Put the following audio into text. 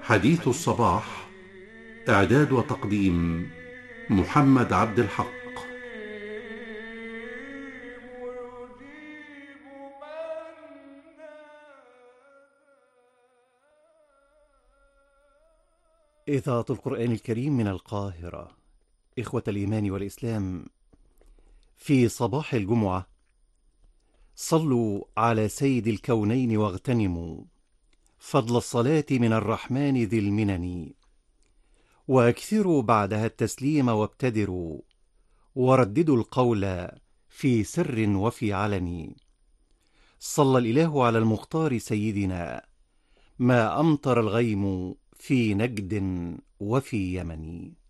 حديث الصباح. إعداد وتقديم محمد عبد الحق. إذاعة القرآن الكريم من القاهرة. إخوة الإيمان والإسلام، في صباح الجمعة صلوا على سيد الكونين واغتنموا فضل الصلاة من الرحمن ذي المنن، وأكثروا بعدها التسليم وابتدروا، ورددوا القول في سر وفي علن. صلى الإله على المختار سيدنا، ما أمطر الغيم في نجد وفي يمن.